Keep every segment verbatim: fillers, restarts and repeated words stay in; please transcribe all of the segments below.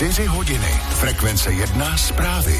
čtyři hodiny. Frekvence jedna zprávy.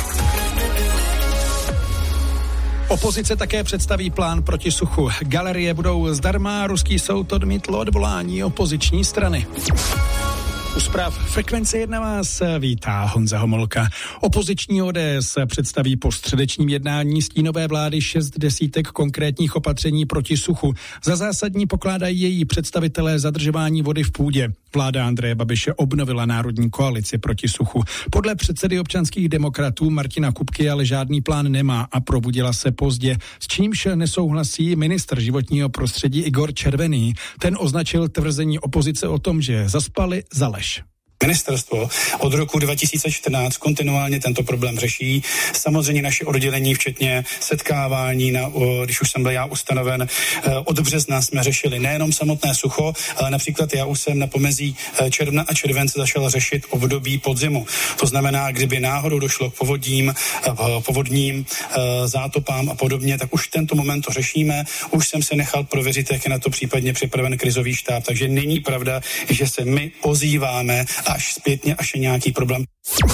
Opozice také představí plán proti suchu. Galerie budou zdarma, ruský soud odmítl odvolání opoziční strany. U zpráv Frekvence jedna vás vítá Honza Homolka. Opoziční O D S představí po středečním jednání stínové vlády šest desítek konkrétních opatření proti suchu. Za zásadní pokládají její představitelé zadržování vody v půdě. Vláda Andreje Babiše obnovila národní koalici proti suchu. Podle předsedy občanských demokratů Martina Kupky ale žádný plán nemá a probudila se pozdě, s čímž nesouhlasí ministr životního prostředí Igor Červený. Ten označil tvrzení opozice o tom, že zaspali za lež. Ministerstvo od roku dva tisíce čtrnáct kontinuálně tento problém řeší. Samozřejmě naše oddělení, včetně setkávání, na, když už jsem byl já ustanoven, od března jsme řešili nejenom samotné sucho, ale například já už jsem na pomezí června a července začal řešit období podzimu. To znamená, kdyby náhodou došlo k povodím, povodním, zátopám a podobně, tak už v tento moment to řešíme. Už jsem se nechal prověřit, jak je na to případně připraven krizový štáb. Takže není pravda, že se my ozýváme až zpětně, až je nějaký problém.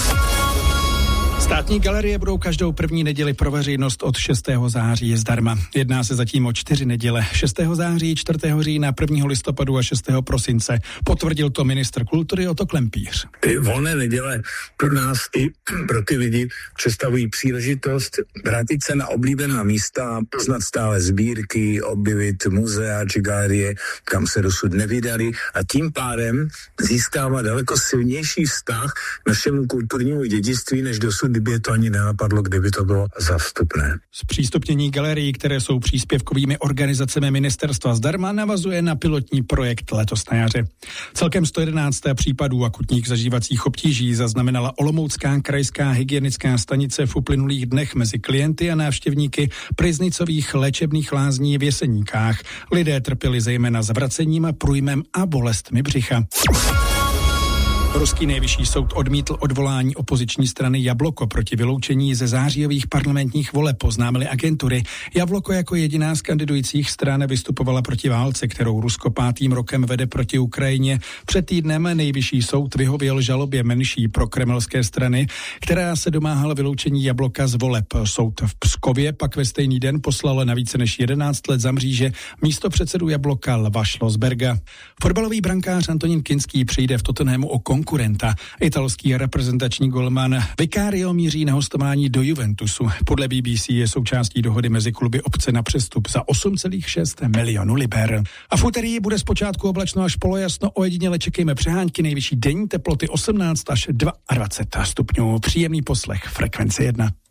Státní galerie budou každou první neděli pro veřejnost od šestého září zdarma. Jedná se zatím o čtyři neděle. šestého září, čtvrtého října, prvního listopadu a šestého prosince. Potvrdil to ministr kultury Otto Klempíř. Ty volné neděle pro nás i pro ty lidi představují příležitost vrátit se na oblíbená místa, poznat stále sbírky, objevit muzea či galerie, kam se dosud nevydali, a tím pádem získává daleko silnější vztah k našemu kulturnímu dědictví, než dosud, kdyby je to ani nenapadlo, kdyby to bylo za vstupné. Zpřístupnění galerií, které jsou příspěvkovými organizacemi ministerstva zdarma, navazuje na pilotní projekt letos na jaře. Celkem sto jedenáct případů akutních zažívacích obtíží zaznamenala Olomoucká krajská hygienická stanice v uplynulých dnech mezi klienty a návštěvníky Pryznicových léčebných lázní v Jeseníkách. Lidé trpěli zejména zvracením, průjmem a bolestmi břicha. Ruský nejvyšší soud odmítl odvolání opoziční strany Jabloko proti vyloučení ze zářijových parlamentních voleb, oznámily agentury. Jabloko jako jediná z kandidujících stran vystupovala proti válce, kterou Rusko pátým rokem vede proti Ukrajině. Před týdnem nejvyšší soud vyhověl žalobě menší prokremelské strany, která se domáhala vyloučení Jabloka z voleb. Soud v Pskově pak ve stejný den poslal na více než jedenáct let za mříže místopředsedu Jabloka Lva Schlossberga. Fotbalový brankář Antonín Kinský přijde v Tottenhamu o konkurenta. Italský reprezentační golman Vicario míří na hostování do Juventusu. Podle B B C je součástí dohody mezi kluby opce na přestup za osm celá šest milionu liber. A v úterý bude zpočátku oblačno až polojasno, ojediněle čekejme přehánky, nejvyšší denní teploty osmnáct až dvacet dva stupňů. Příjemný poslech Frekvence jedna.